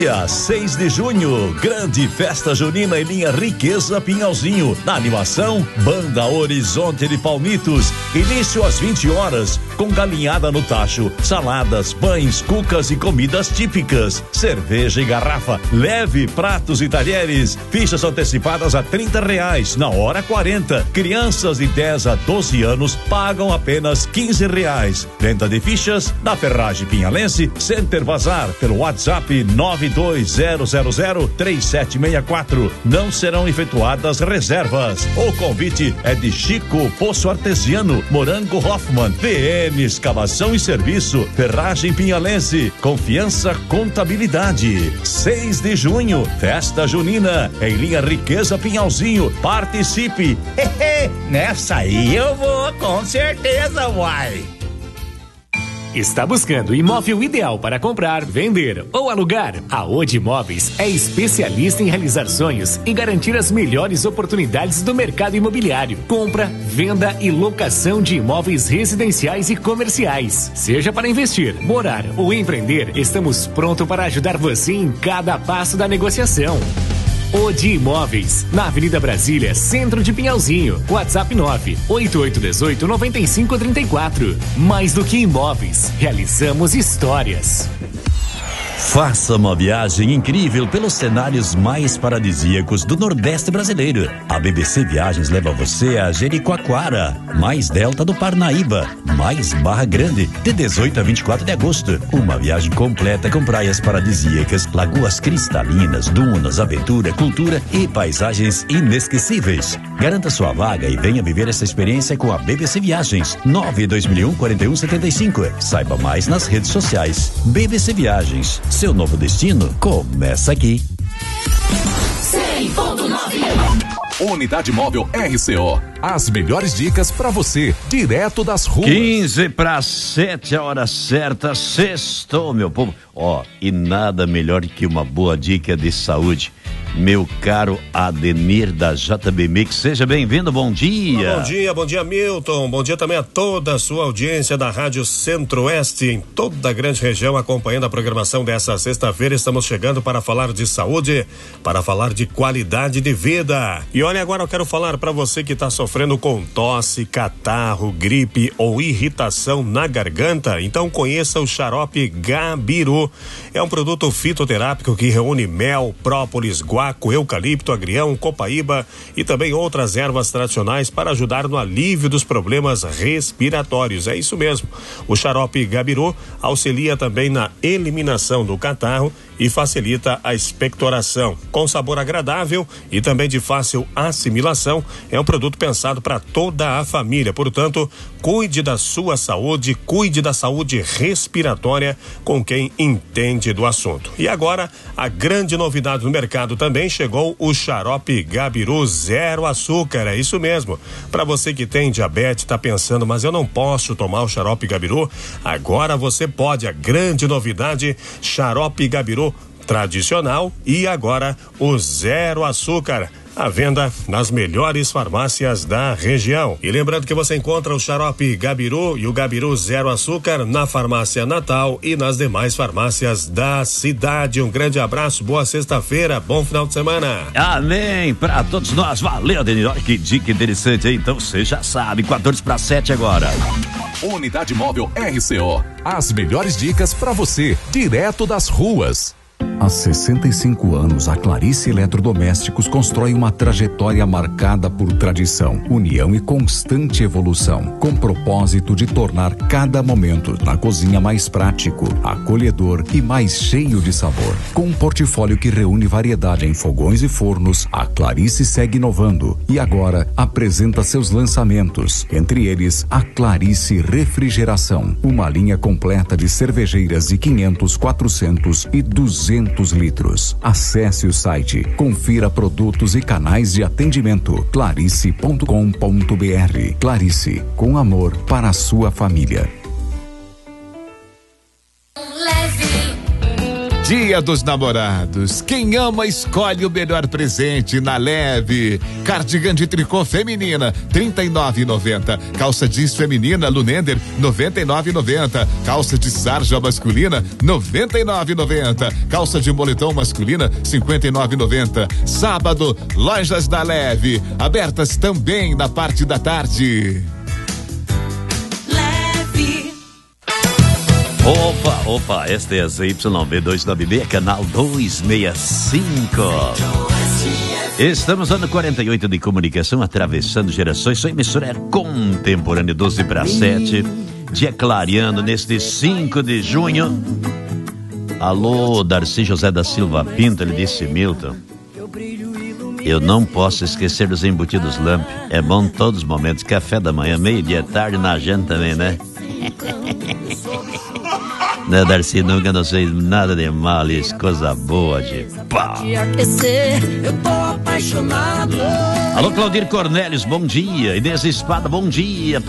Dia 6 de junho, grande festa junina em linha Riqueza Pinhalzinho. Na animação, Banda Horizonte de Palmitos. Início às 20 horas, com galinhada no tacho, saladas, pães, cucas e comidas típicas. Cerveja e garrafa, leve pratos e talheres. Fichas antecipadas a R$30, na hora 40. Crianças de 10 a 12 anos pagam apenas R$15. Venda de fichas na Ferragem Pinhalense, Center Bazar, pelo WhatsApp 920003764. Não serão efetuadas reservas. O convite é de Chico Poço Artesiano, Morango Hoffman, PM Escavação e Serviço, Ferragem Pinhalense, Confiança Contabilidade. 6 de junho, festa junina em linha Riqueza Pinhalzinho. Participe. Nessa aí eu vou, com certeza, uai. Está buscando o imóvel ideal para comprar, vender ou alugar? A Odi Imóveis é especialista em realizar sonhos e garantir as melhores oportunidades do mercado imobiliário. Compra, venda e locação de imóveis residenciais e comerciais. Seja para investir, morar ou empreender, estamos prontos para ajudar você em cada passo da negociação. Odi Imóveis, na Avenida Brasília, centro de Pinhalzinho. WhatsApp 988189534. Mais do que imóveis, realizamos histórias. Faça uma viagem incrível pelos cenários mais paradisíacos do Nordeste brasileiro. A BBC Viagens leva você a Jericoacoara, mais Delta do Parnaíba, mais Barra Grande, de 18 a 24 de agosto. Uma viagem completa com praias paradisíacas, lagoas cristalinas, dunas, aventura, cultura e paisagens inesquecíveis. Garanta sua vaga e venha viver essa experiência com a BBC Viagens. 920014175. Saiba mais nas redes sociais. BBC Viagens. Seu novo destino começa aqui. 100.9 Unidade Móvel RCO. As melhores dicas para você, direto das ruas. 6:45, a hora certa, sextou, meu povo. E nada melhor que uma boa dica de saúde. Meu caro Ademir da JB Mix, seja bem-vindo, bom dia. Bom dia Milton, bom dia também a toda a sua audiência da Rádio Centro-Oeste, em toda a grande região, acompanhando a programação dessa sexta-feira. Estamos chegando para falar de saúde, para falar de qualidade de vida. E olha, agora eu quero falar para você que está sofrendo com tosse, catarro, gripe ou irritação na garganta, então conheça o xarope Gabiru. É um produto fitoterápico que reúne mel, própolis, guaco, eucalipto, agrião, copaíba e também outras ervas tradicionais para ajudar no alívio dos problemas respiratórios. É isso mesmo. O xarope Gabiru auxilia também na eliminação do catarro e facilita a expectoração. Com sabor agradável e também de fácil assimilação, é um produto pensado para toda a família. Portanto, cuide da sua saúde, cuide da saúde respiratória com quem entende do assunto. E agora, a grande novidade no mercado também chegou: o xarope Gabiru zero açúcar. É isso mesmo. Para você que tem diabetes, está pensando, mas eu não posso tomar o xarope Gabiru? Agora você pode. A grande novidade: xarope Gabiru tradicional e agora o zero açúcar. À venda nas melhores farmácias da região. E lembrando que você encontra o xarope Gabiru e o Gabiru zero açúcar na farmácia Natal e nas demais farmácias da cidade. Um grande abraço, boa sexta-feira, bom final de semana. Amém, pra todos nós, valeu, Denir. Olha que dica interessante aí, então você já sabe, 6:45 agora. Unidade Móvel RCO, as melhores dicas para você, direto das ruas. Há 65 anos, a Clarice Eletrodomésticos constrói uma trajetória marcada por tradição, união e constante evolução, com propósito de tornar cada momento na cozinha mais prático, acolhedor e mais cheio de sabor. Com um portfólio que reúne variedade em fogões e fornos, a Clarice segue inovando e agora apresenta seus lançamentos, entre eles a Clarice Refrigeração, uma linha completa de cervejeiras de 500, 400 e 200 litros. Acesse o site, confira produtos e canais de atendimento clarice.com.br. Clarice, com amor para a sua família. Dia dos Namorados. Quem ama escolhe o melhor presente na Leve. Cardigan de tricô feminina, R$39,90. Calça jeans feminina Lunender, R$99,90. Calça de sarja masculina, R$99,90. Calça de moletom masculina, R$59,90. Sábado, lojas da Leve, abertas também na parte da tarde. Opa, esta é a ZYV296, canal 265. Estamos ano 48 de comunicação, atravessando gerações. Sua emissora é contemporânea, 12:07. Dia clareando neste 5 de junho. Alô, Darcy José da Silva Pinto, ele disse: Milton, eu não posso esquecer dos embutidos Lamp. É bom todos os momentos. Café da manhã, meio-dia, tarde, na janta também, né? Né, Darcy, nunca não sei nada de mal, isso, coisa boa de pau. Alô, Claudir Cornélios, bom dia. Inês Espada, bom dia.